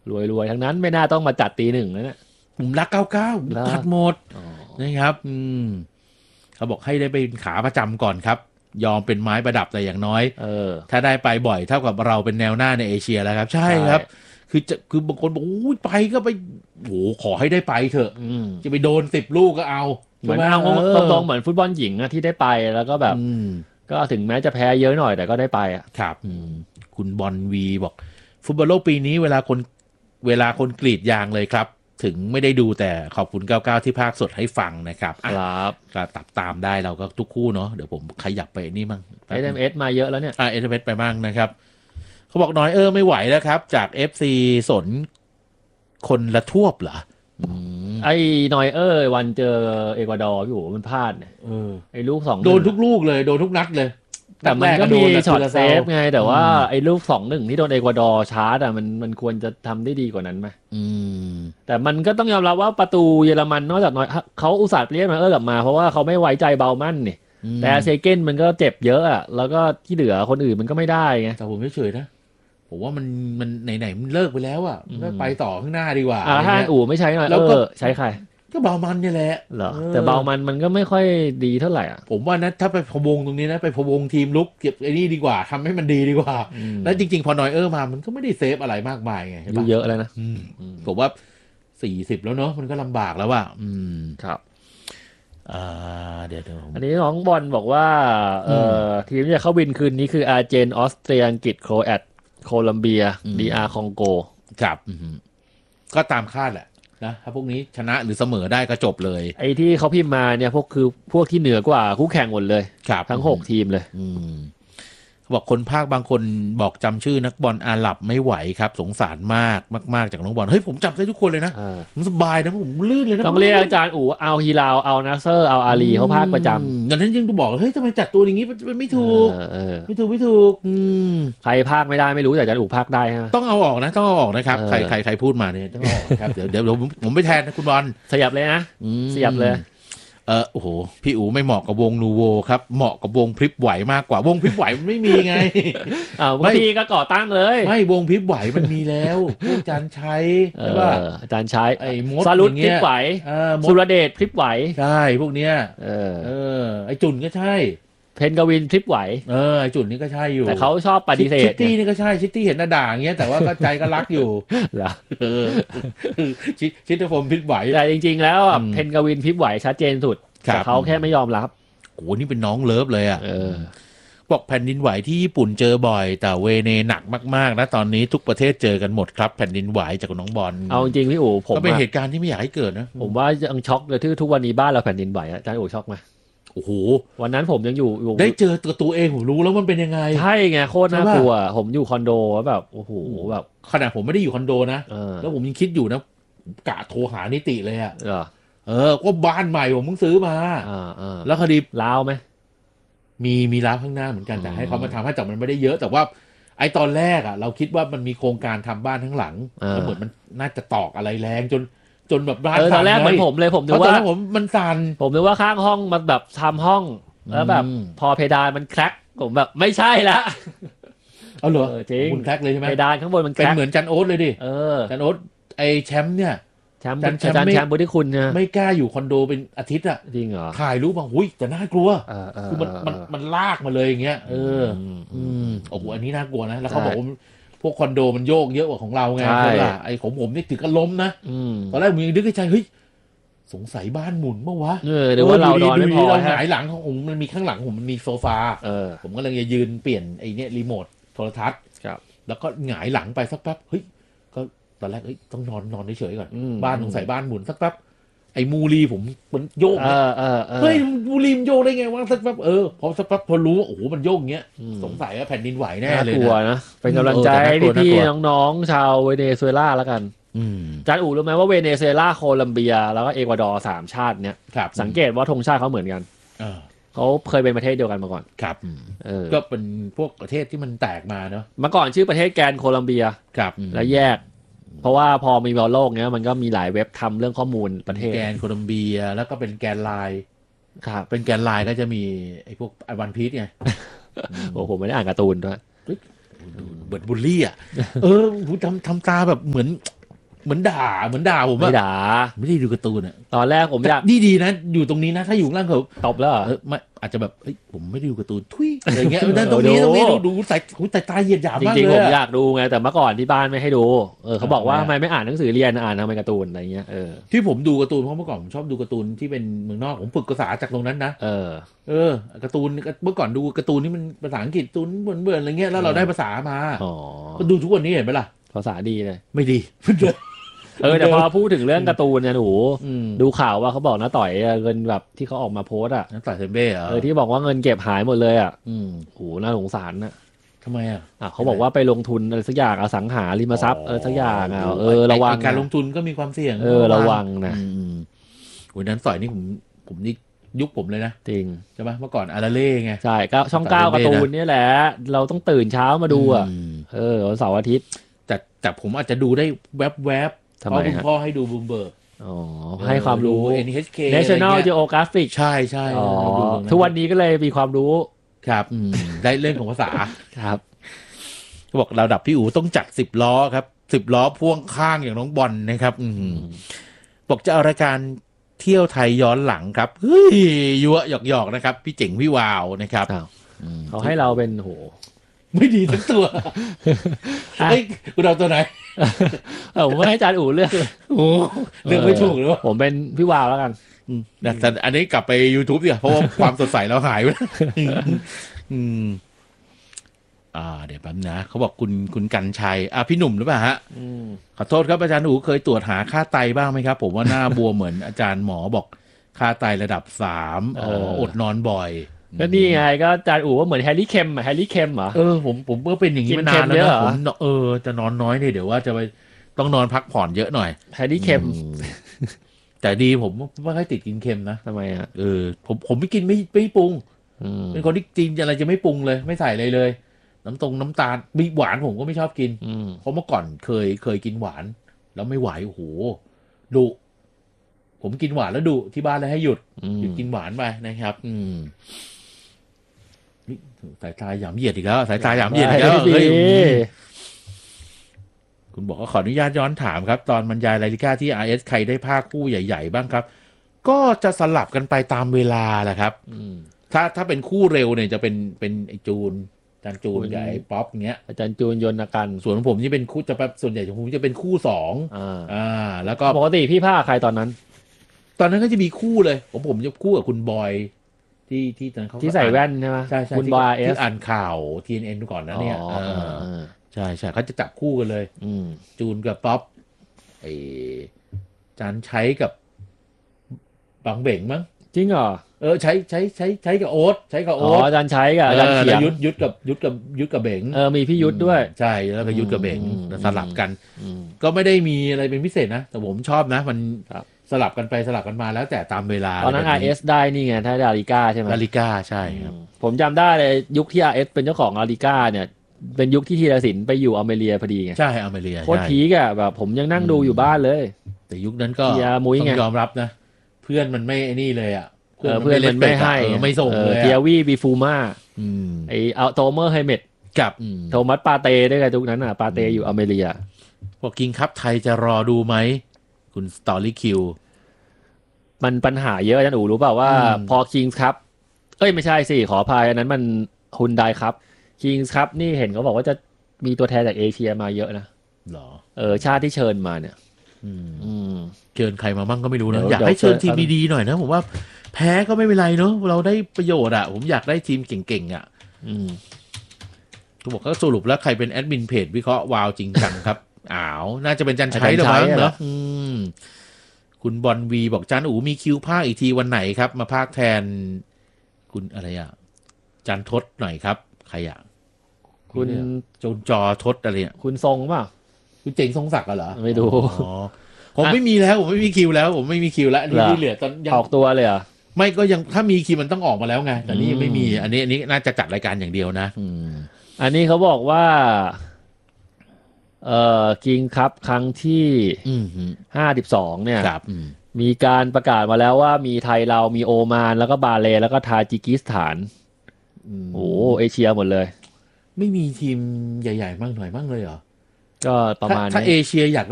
รวยทั้งนั้นไม่น่าต้องมาจัดตีหนึ่งแล้วเนี่ยผมรัก99จัดหมดนะครับเขาบอกให้ได้เป็นขาประจำก่อนครับยอมเป็นไม้ประดับแต่อย่างน้อยถ้าได้ไปบ่อยเท่ากับเราเป็นแนวหน้าในเอเชียแล้วครับใช่ครับคือบางคนบอกอุ้ยไปก็ไปโหขอให้ได้ไปเถอะจะไปโดน10 ลูกก็เอาเหมือนเอาตรงๆเหมือนฟุตบอลหญิงที่ได้ไปแล้วก็แบบก็ถึงแม้จะแพ้เยอะหน่อยแต่ก็ได้ไปครับคุณบอลวีบอกฟุตบอลโลกปีนี้เวลาคนกรีดยางเลยครับถึงไม่ได้ดูแต่ขอบคุณ99ที่ภาคสดให้ฟังนะครับก็ตับตามได้เราก็ทุกคู่เนาะเดี๋ยวผมขยับไปนี่มั่ง SMS มาเยอะแล้วเนี่ย SMS ไปบ้างนะครับเขาบอกน้อยไม่ไหวแล้วครับจาก FC สนคนละทวบเหรอไอ้นอยวันเจอเอกวาดอร์อยู่มันพลาดเนี่ยไอ้ลูก2โดนทุกลูกเลยโดนทุกนัดเลยแต่มันก็มีช็อตเซฟไงแต่ว่าไอ้ลูก 2-1 ที่โดนเอกวาดอร์ชาร์จมันควรจะทำได้ดีกว่านั้นไหมแต่มันก็ต้องยอมรับว่าประตูเยอรมันนอกจากน้อยเขาอุตส่าห์เรียกนอยกลับมาเพราะว่าเขาไม่ไว้ใจเบามั่นนี่แต่เซเก้นมันก็เจ็บเยอะแล้วก็ที่เหลือคนอื่นมันก็ไม่ได้ไงแต่ผมไม่เฉยนะผมว่ามันไหนมันเลิกไปแล้วก็ไปต่อข้างหน้าดีกว่าถ้าไม่ใช้หน่อยแล้วก็ใช้ใครก็เบามันนี่แหละเหรอแต่เบามันก็ไม่ค่อยดีเท่าไหร่ผมว่านะถ้าไปพะวงตรงนี้นะไปพะวงทีมลุกเก็บไอ้นี่ดีกว่าทำให้มันดีดีกว่าแล้วจริงๆพอนอยมามันก็ไม่ได้เซฟอะไรมากมายไงเยอะแล้วนะผมว่า40แล้วเนาะมันก็ลำบากแล้วครับเดี๋ยวอันนี้น้องบอลบอกว่าทีมที่จะเข้าบินคืนนี้คืออาร์เจนออสเตรียอังกฤษโครแอตโคลัมเบียดีอาร์คองโกครับก็ตามคาดแหละนะถ้าพวกนี้ชนะหรือเสมอได้ก็จบเลยไอ้ที่เขาพิมพ์มาเนี่ยพวกที่เหนือกว่าคู่แข่งหมดเลยทั้ง6ทีมเลยบอกคนภาคบางคนบอกจำชื่อนักบอลอาหรับไม่ไหวครับสงสารมากจากน้องบอลเฮ้ยผมจำได้ทุกคนเลยนะผมสบายนะผมลื่นเลยนะต้องเรียกอาจารย์เอาฮีราวเอานาเซอร์เอาอาลีเขาภาคประจำอย่างนั้นยังต้องบอกเฮ้ยทำไมจัดตัวอย่างนี้มันไม่ถูกไม่ถูกใครภาคไม่ได้ไม่รู้แต่อาจารย์ภาคได้ฮะต้องเอาออกนะครับใครพูดมาเนี่ยต้องเอาออกครับเดี๋ยวผมไปแทนนะคุณบอลสยับเลยนะสยับเลยโอ้โหพี่อู๋ไม่เหมาะกับวงนูโวครับเหมาะกับวงพริบไหวมากกว่าวงพริบไหวมันไม่มีไงพี่ก็ก่อตั้งเลยไม่วงพริบไหวมันมีแล้วพวกอาจารย์ชัยใช่ป่ะอาจารย์ชัยไอ้มดสรุปพริบไหวสุรเดชพริบไหวใช่พวกเนี้ยไอ้จุนก็ใช่เพนกวินพริบไหวไอ้จุนนี่ก็ใช่อยู่แต่เขาชอบปฏิเสธชิตตี้นี่ก็ใช่ชิตตี้เห็นหน้าด่างเงี้ยแต่ว่าก็ใจก็รักอยู่เหรอชิตตี้ผมพริบไหวแต่จริงๆแล้วเพนกวินพริบไหวชัดเจนสุดแต่เขาแค่ไม่ยอมรับโอ้นี่เป็นน้องเลิฟเลยบอกแผ่นดินไหวที่ญี่ปุ่นเจอบ่อยแต่เวเนหนักมากๆนะตอนนี้ทุกประเทศเจอกันหมดครับแผ่นดินไหวจากน้องบอลเอาจริงพี่อู๋ผมก็เป็นเหตุการณ์ที่ไม่อยากให้เกิดนะผมว่ายังช็อกเลยที่ทุกวันนี้บ้านเราแผ่นดินไหวอาจารย์อู๋ช็อกไหมโอ้โหวันนั้นผมยังอยู่ได้เจอตัวเองผมรู้แล้วมันเป็นยังไงใช่ไงโคตรน่ากลัวผมอยู่คอนโดแบบโอ้โหแบบขนาดผมไม่ได้อยู่คอนโดนะแล้วผมยังคิดอยู่นะกะโทรหานิติเลยก็บ้านใหม่ผมเพิ่งซื้อมาแล้วคดีล้าวไหมมีล้าวข้างหน้าเหมือนกันแต่ให้เขามาทำให้แต่มันไม่ได้เยอะแต่ว่าไอ้ตอนแรกเราคิดว่ามันมีโครงการทำบ้านทั้งหลังแล้วเหมือนมันน่าจะตอกอะไรแรงจนแบบบ้านตอนแรกเหมือนผมเลยผมนึกว่ามันสั่นผมนึกว่าข้างห้องมันแบบทำห้องแล้วแบบพอเพดานมันแคร็กผมแบบไม่ใช่ละเอาเหรอจริงคุณแคร็กเลยใช่ไหมเพดานข้างบนมันเป็นเหมือนจันโอ๊ตเลยดิจันโอ๊ตไอแชมป์เนี่ยแชมป์บุญที่คุณเนี่ยไม่กล้าอยู่คอนโดเป็นอาทิตย์จริงเหรอถ่ายรูปมาหุ้ยแต่น่ากลัวคือมันลากมาเลยอย่างเงี้ยโอ้โหอันนี้น่ากลัวนะแล้วเขาบอกว่าพวกคอนโดมันโยกเยอะกว่าของเราไงใช่ป่ะไอ้ของผมนี่ถึงกับล้มนะตอนแรกผมยังนึกในใจเฮ้ยสงสัยบ้านหมุนเมื่อวะหรือว่าเรานอนไม่พอเราหงายหลังของผมมันมีข้างหลังผมมันมีโซฟาผมก็เลยยืนเปลี่ยนไอ้นี่รีโมทโทรทัศน์แล้วก็หงายหลังไปสักแป๊บเฮ้ยก็ตอนแรกต้องนอนเฉยๆก่อนบ้านสงสัยบ้านหมุนสักแป๊บไอ้มูลีผมมันโยกเฮ้ยมูลีมันโยกได้ไงวะสักแป๊บพอสักแป๊บพอรู้ว่าโอ้โหมันโยกเงี้ยสงสัยว่าแผ่นดินไหวแน่เลยนะเป็นกำลังใจพี่ๆน้องๆชาวเวเนซุเอลาแล้วกันจานอู๋รู้ไหมว่าเวเนซุเอลาโคลัมเบียแล้วก็เอกวาดอร์3ชาติเนี้ยสังเกตว่าธงชาติเขาเหมือนกันเขาเคยเป็นประเทศเดียวกันมาก่อนครับก็เป็นพวกประเทศที่มันแตกมาเนาะเมื่อก่อนชื่อประเทศแกนโคลัมเบียแล้วแยกเพราะว่าพอมีบอลโลกเนี้ยมันก็มีหลายเว็บทำเรื่องข้อมูลประเทศแกนโคลัมเบียแล้วก็เป็นแกนไลน์ครับเป็นแกนไลน์ก็จะมีไอ้พวกวันพีซไงโอ้โหไม่ได้อ่านการ์ตูนด้วยเบิร์ดบูลลี่ทำตาแบบเหมือนเหมือนด่าผมไม่ด่าไม่ได้ดูการ์ตูนอะตอนแรกผมอยากดีนะอยู่ตรงนี้นะถ้าอยู่ล่างเขาตบแล้วไม่อาจจะแบบเฮ้ยผมไม่ได้ดูการ์ตูนทุยอะไรเงี้ยนั่นตรงนี้ดูใส่ตาเหยียดหยามมากเลยจริงๆผมอยากดูไงแต่เมื่อก่อนที่บ้านไม่ให้ดูเขาบอกว่าทำไมไม่อ่านหนังสือเรียนอ่านทำไมการ์ตูนอะไรเงี้ยที่ผมดูการ์ตูนเพราะเมื่อก่อนผมชอบดูการ์ตูนที่เป็นเมืองนอกผมฝึกภาษาจากตรงนั้นนะการ์ตูนเมื่อก่อนดูการ์ตูนนี่มันภาษาอังกฤษตูนเบื่ออะไรเงี้ยแล้วเราได้ภาษามาก็ดูทุกวันนี้เห็นไหมล่ะภาษาดีเลยไม่ดีแต่พอพูดถึงเรื่องการ์ตูนเนี่ยหนูดูข่าวว่าเขาบอกนะต่อยเงินแบบที่เขาออกมาโพสอ่ะนะต่อยเซมเบ้ที่บอกว่าเงินเก็บหายหมดเลยอ่ะโหน่าสงสารนะทำไมเขาบอกว่าไปลงทุนอะไรสักอย่างอสังหาริมทรัพย์สักอย่างระวังการลงทุนก็มีความเสี่ยงระวังนะวันนั้นต่อยนี่ผมนี่ยุคผมเลยนะจริงใช่ไหมเมื่อก่อนอาราเล่ไงใช่ก็ช่อง9การ์ตูนนี่แหละเราต้องตื่นเช้ามาดูวันเสาร์อาทิตย์แต่ผมอาจจะดูได้แวบเพราะคุณพ่อให้ดูบูมเบิร์กให้ความรู้ NHK National Geographic ใช่ทุกวันนี้ก็เลยมีความรู้ครับได้เรื่องของภาษาครับเขาบอกระดับพี่อู๋ต้องจัด10 ล้อครับ10 ล้อพ่วงข้างอย่างน้องบอลนะครับบอกจะเอารายการเที่ยวไทยย้อนหลังครับเฮ้ยยั่วหยอกๆนะครับพี่เจ๋งพี่วาวนะครับเขาให้เราเป็นโหไม่ดีทั้งตัวเฮ้ยคุณเอาตัวไหนผมไม่ให้อาจารย์อู๋เลือกเลยเลือกไม่ถูกหรือว่าผมเป็นพี่วาวแล้วกันแต่อันนี้กลับไป YouTube ดิเพราะว่าความสดใสเราหายไปเดี๋ยวแป๊บนะเขาบอกคุณกันชัยพี่หนุ่มหรือเปล่าฮะขอโทษครับอาจารย์อู๋เคยตรวจหาค่าไตบ้างไหมครับผมว่าหน้าบวมเหมือนอาจารย์หมอบอกค่าไตระดับ3อดนอนบ่อยก็นี่ไงก็อาจารย์อู๋ว่าเหมือนแฮร์รี่เคมเหรอผมก็เป็นอย่างนี้มานานแล้วนะผมจะนอนน้อยเนี่ยเดี๋ยวว่าจะไปต้องนอนพักผ่อนเยอะหน่อยแฮร์รี่เคมแต่ดีผมไม่ค่อยติดกินเค็มนะทำไมฮะผมไม่กินไม่ปรุงเป็นคนที่กินอะไรจะไม่ปรุงเลยไม่ใส่เลยน้ำตาลมีหวานผมก็ไม่ชอบกินเพราะเมื่อก่อนเคยกินหวานแล้วไม่ไหวโอ้โหดุผมกินหวานแล้วดุที่บ้านเลยให้หยุดกินหวานไปนะครับสายตาหยามเหยียดอีกแล้วสายตาหยามเหยียดอีกแล้วคุณบอกว่าขออนุญาตย้อนถามครับตอนบรรยายลาลิก้าที่ RS ใครได้ภาคคู่ใหญ่ๆบ้างครับก็จะสลับกันไปตามเวลาแหละครับถ้าเป็นคู่เร็วเนี่ยจะเป็นไอจูนอาจารย์จูนกับไอ้ป๊อปเงี้ยอาจารย์จูนยนต์กันส่วนของผมที่เป็นคู่จะส่วนใหญ่ของผมจะเป็นคู่2แล้วก็ปกติพี่ภาคใครตอนนั้นก็จะมีคู่เลยผมจะคู่กับคุณบอยที่ตอนเขาที่ใส่แว่นใช่ไหมใช่คุณบอยที่อ่านข่าว TNN ก่อนนะเนี่ยใช่เขาจะจับคู่กันเลยจูนกับป๊อปจานใช้กับบางเบ่งมั้งจริงเหรอใช้กับโอ๊ตอาจารย์ใช้กับอาจารย์เขียนยุทธกับเบ่งมีพี่ยุทธด้วยใช่แล้วก็ยุทธกับเบ่งสลับกันก็ไม่ได้มีอะไรเป็นพิเศษนะแต่ผมชอบนะมันสลับกันไปสลับกันมาแล้วแต่ตามเวลาตอนนั้น RS ได้นี่ไงถ้าลาลิก้าใช่ไหมลาลิก้าใช่ครับผมจำได้เลยยุคที่ RS เป็นเจ้าของลาลิก้าเนี่ยเป็นยุคที่ธีรศิลป์ไปอยู่อเมริกาพอดีไงใช่อเมริกาโคตรพีกอะแบบผมยังนั่งดูอยู่บ้านเลยแต่ยุคนั้นก็ต้องยอมรับนะเพื่อนมันไม่ไอ้นี่เลยอ่ะเพื่อนมันไม่ให้ไม่ส่งเลยเทียวี่บีฟูมาไอเอาโตเมอร์ไฮเมดกับโทมัสปาเต้ด้วยกันทุกนั้นอ่ะปาเต้อยู่อเมริกาพวกกิงคัพไทยจะรอดูไหมคุณสตอรี่คิวมันปัญหาเยอะอาจารย์อู๋รู้เปล่าว่าพอคิงส์ครับไม่ใช่สิขออภัยอันนั้นมันฮุนไดครับคิงส์ครับนี่เห็นเขาบอกว่าจะมีตัวแทนจากเอเชียมาเยอะนะหรอชาติที่เชิญมาเนี่ยเชิญใครมาบ้างก็ไม่รู้นะอยากให้เชิญทีมดีๆหน่อยนะผมว่าแพ้ก็ไม่เป็นไรเนอะเราได้ประโยชน์อ่ะผมอยากได้ทีมเก่งๆอ่ะเขาบอกก็สรุปแล้วใครเป็นแอดมินเพจวิเคราะห์วาวจริงจังครับน่าจะเป็นจันชัยหรือเปล่าเนอะคุณบอลวีบอกจันอู๋มีคิวภาคอีกทีวันไหนครับมาภาคแทนคุณอะไรอ่ะจันทศหน่อยครับใครอ่ะคุณจอทศอะไรเนี่ยคุณทรงป่ะคุณเจ๋งทรงศักดิ์เหรอไม่ดูผมไม่มีแล้วผมไม่มีคิวแล้วผมไม่มีคิวแล้วนี่เหลือตอนออกตัวเลยอ่ะไม่ก็ยังถ้ามีคิวมันต้องออกมาแล้วไงแต่นี่ยังไม่มีอันนี้น่าจะจัดรายการอย่างเดียวนะอันนี้เขาบอกว่าคิงคัพครั้งที่52เนี่ยมีการประกาศมาแล้วว่ามีไทยเรามีโอมานแล้วก็บาเลแล้วก็ทาจิกิสถานโอ้เอเชียหมดเลยไม่มีทีมใหญ่ๆบ้างหน่อยบ้างเลยเหรอก็ประมาณถ้าเอเชียอยาก